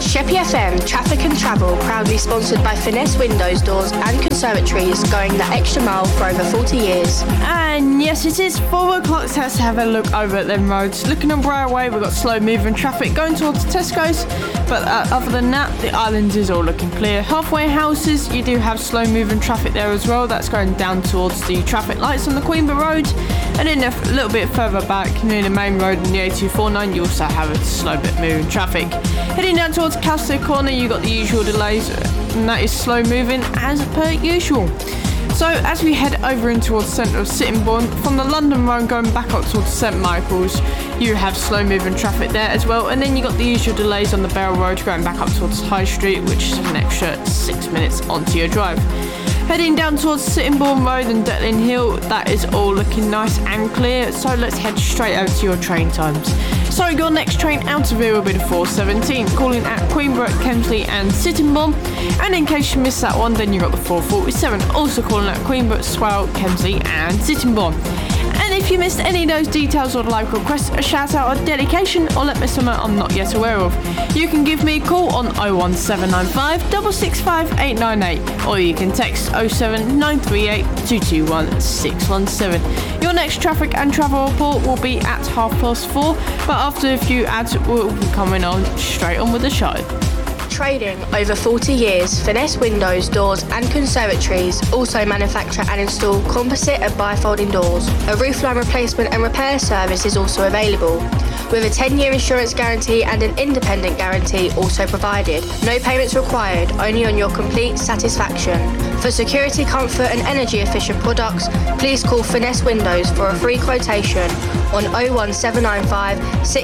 Sheppey FM Traffic and Travel, proudly sponsored by Finesse Windows, Doors and Conservatories, going the extra mile for over 40 years. And yes, it is 4 o'clock, so let's have a look over at them roads. Looking on Briarway, we've got slow moving traffic going towards Tesco's, but other than that, the island is all looking clear. Halfway houses, you do have slow moving traffic there as well. That's going down towards the traffic lights on the Queenborough Road, and then a little bit further back near the main road and the A249, you also have a slow bit moving traffic. Heading down towards Castle Corner, you got the usual delays, and that is slow moving as per usual. So as we head over in towards the centre of Sittingbourne, from the London Road going back up towards St Michael's, you have slow moving traffic there as well, and then you got the usual delays on the Bell Road going back up towards High Street, which is an extra 6 minutes onto your drive. Heading down towards Sittingbourne Road and Detling Hill, that is all looking nice and clear, so let's head straight over to your train times. So your next train out of here will be the 4:17, calling at Queenborough, Kemsley and Sittingbourne. And in case you missed that one, then you got the 4:47, also calling at Queenborough, Swale, Kemsley and Sittingbourne. And if you missed any of those details or would like to request a shout out or dedication, or let me something I'm not yet aware of, you can give me a call on 01795 665 898, or you can text 07938 221 617. Your next traffic and travel report will be at 4:30, but after a few ads, we'll be coming on straight on with the show. Trading over 40 years, Finesse Windows, Doors and Conservatories also manufacture and install composite and bifolding doors. A roofline replacement and repair service is also available, with a 10-year insurance guarantee and an independent guarantee also provided. No payments required, only on your complete satisfaction. For security, comfort and energy efficient products, please call Finesse Windows for a free quotation on 01795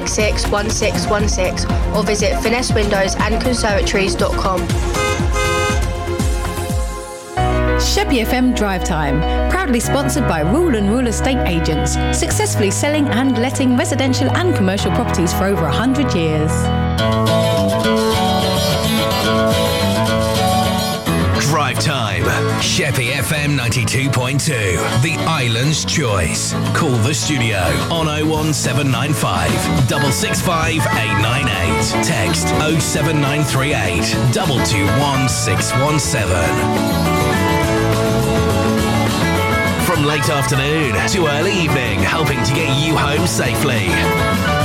661616 or visit finessewindowsandconservatories.com. Sheppey FM Drive Time, proudly sponsored by Rule and Rule Estate Agents, successfully selling and letting residential and commercial properties for over 100 years. Drive Time, Sheppey FM 92.2, the island's choice. Call the studio on 01795 665 898. Text 07938 221 617. From late afternoon to early evening, helping to get you home safely.